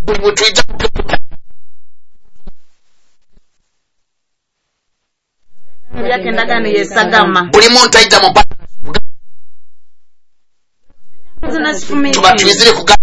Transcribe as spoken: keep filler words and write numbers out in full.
buli muntu ija yakendagano yesagama buli muntu aija mu tunasifumira tubatwizire kuga